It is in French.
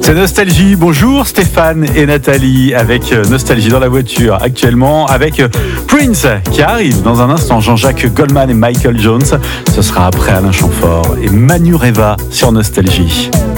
C'est Nostalgie. Bonjour Stéphane et Nathalie avec Nostalgie dans la voiture actuellement avec Prince qui arrive dans un instant. Jean-Jacques Goldman et Michael Jones. Ce sera après Alain Chamfort et Manu Reva sur Nostalgie.